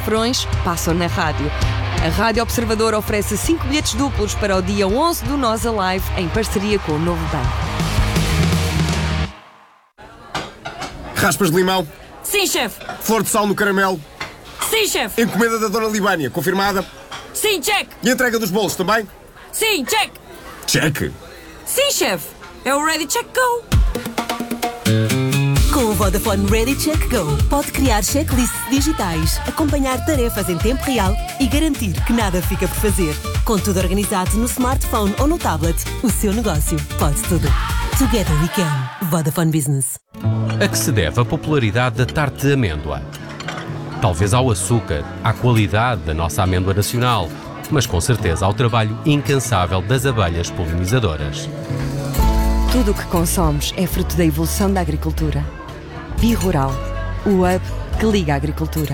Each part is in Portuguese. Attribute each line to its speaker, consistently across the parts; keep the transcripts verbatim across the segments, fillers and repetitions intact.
Speaker 1: refrões passam na rádio. A Rádio Observador oferece cinco bilhetes duplos para o dia onze do Nós Alive, em parceria com o Novo Banco.
Speaker 2: Raspas de limão?
Speaker 3: Sim, chefe.
Speaker 2: Flor de sal no caramelo?
Speaker 3: Sim, chefe.
Speaker 2: Encomenda da Dona Libânia, confirmada?
Speaker 3: Sim, check.
Speaker 2: E a entrega dos bolos também?
Speaker 3: Sim, check.
Speaker 2: Check.
Speaker 3: Sim, chefe. É o Ready, Check, Go.
Speaker 4: Com o Vodafone Ready Check Go, pode criar checklists digitais, acompanhar tarefas em tempo real e garantir que nada fica por fazer. Com tudo organizado no smartphone ou no tablet, o seu negócio pode tudo. Together we can. Vodafone Business.
Speaker 5: A que se deve a popularidade da tarte de amêndoa? Talvez ao açúcar, à qualidade da nossa amêndoa nacional, mas com certeza ao trabalho incansável das abelhas polinizadoras.
Speaker 1: Tudo o que consomes é fruto da evolução da agricultura. Bi-Rural, o hub que liga a agricultura.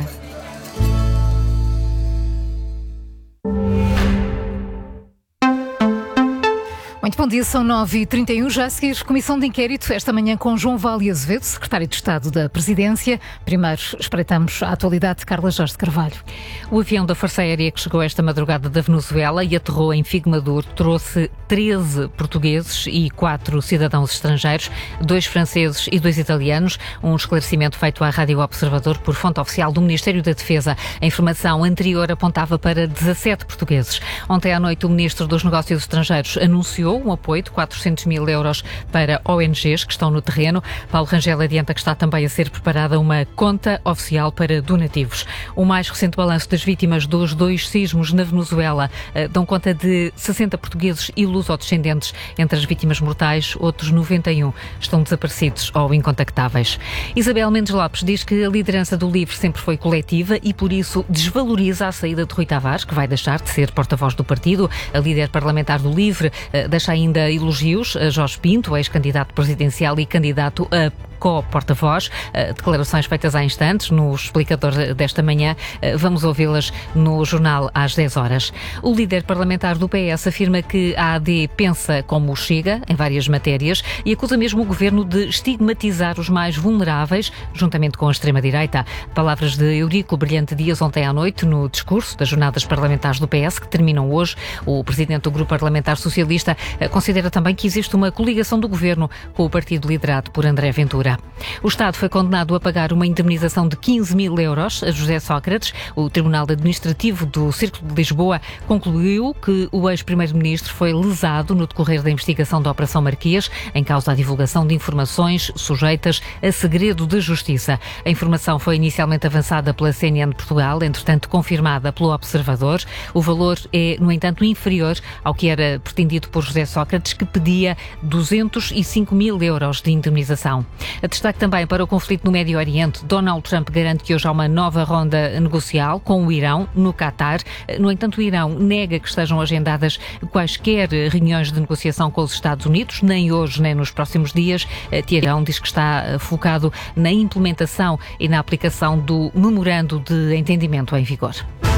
Speaker 6: Muito bom dia, são nove e trinta e um, já a seguir, comissão de inquérito esta manhã com João Vale Azevedo, secretário de Estado da Presidência. Primeiro espreitamos a atualidade de Carla Jorge de Carvalho.
Speaker 7: O avião da Força Aérea que chegou esta madrugada da Venezuela e aterrou em Figueiredo trouxe treze portugueses e quatro cidadãos estrangeiros, dois franceses e dois italianos. Um esclarecimento feito à Rádio Observador por fonte oficial do Ministério da Defesa. A informação anterior apontava para dezassete portugueses. Ontem à noite o Ministro dos Negócios Estrangeiros anunciou um apoio de quatrocentos mil euros para O N Gs que estão no terreno. Paulo Rangel adianta que está também a ser preparada uma conta oficial para donativos. O mais recente balanço das vítimas dos dois sismos na Venezuela uh, dão conta de sessenta portugueses e lusodescendentes. Entre as vítimas mortais, outros noventa e um estão desaparecidos ou incontactáveis. Isabel Mendes Lopes diz que a liderança do LIVRE sempre foi coletiva e por isso desvaloriza a saída de Rui Tavares, que vai deixar de ser porta-voz do partido. A líder parlamentar do LIVRE uh, deixa ainda elogios a Jorge Pinto, ex-candidato presidencial e candidato a co-porta-voz. Declarações feitas há instantes no explicador desta manhã. Vamos ouvi-las no jornal às dez horas. O líder parlamentar do P S afirma que a A D pensa como o Chega em várias matérias e acusa mesmo o governo de estigmatizar os mais vulneráveis, juntamente com a extrema-direita. Palavras de Eurico Brilhante Dias ontem à noite no discurso das jornadas parlamentares do P S que terminam hoje. O presidente do Grupo Parlamentar Socialista considera também que existe uma coligação do governo com o partido liderado por André Ventura. O Estado foi condenado a pagar uma indemnização de quinze mil euros a José Sócrates. O Tribunal Administrativo do Círculo de Lisboa concluiu que o ex-primeiro-ministro foi lesado no decorrer da investigação da Operação Marquês, em causa da divulgação de informações sujeitas a segredo de justiça. A informação foi inicialmente avançada pela C N N de Portugal, entretanto confirmada pelo Observador. O valor é, no entanto, inferior ao que era pretendido por José Sócrates, que pedia duzentos e cinco mil euros de indemnização. Destaque também para o conflito no Médio Oriente. Donald Trump garante que hoje há uma nova ronda negocial com o Irão, no Qatar. No entanto, o Irão nega que estejam agendadas quaisquer reuniões de negociação com os Estados Unidos, nem hoje, nem nos próximos dias. Teherão diz que está focado na implementação e na aplicação do memorando de entendimento em vigor.